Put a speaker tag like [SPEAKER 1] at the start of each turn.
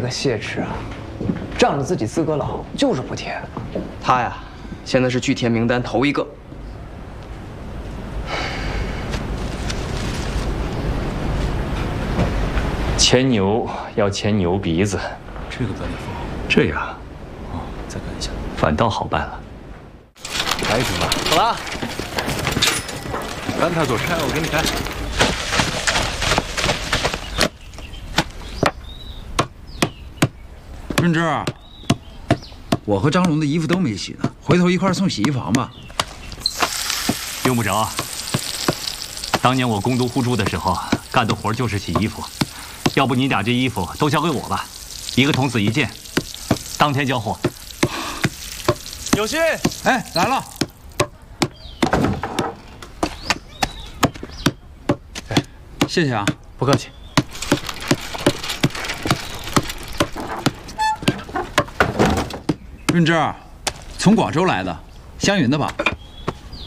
[SPEAKER 1] 个谢池啊，仗着自己资格老，就是不填。
[SPEAKER 2] 他呀，现在是拒填名单头一个。
[SPEAKER 3] 牵牛要牵牛鼻子，
[SPEAKER 4] 这个办得不好。
[SPEAKER 3] 这样，
[SPEAKER 4] 哦，再干一下，
[SPEAKER 3] 反倒好办了。
[SPEAKER 4] 开始吧。
[SPEAKER 2] 好了，
[SPEAKER 4] 干他做菜，我给你看。
[SPEAKER 5] 润之，我和张龙的衣服都没洗呢，回头一块送洗衣房吧。
[SPEAKER 3] 用不着。当年我攻都互助的时候，干的活就是洗衣服。要不你俩这衣服都交给我吧，一个童子一件，当天交货。
[SPEAKER 4] 有心，
[SPEAKER 5] 哎，来了。哎，谢谢啊，
[SPEAKER 4] 不客气。
[SPEAKER 5] 润之，从广州来的，湘云的吧？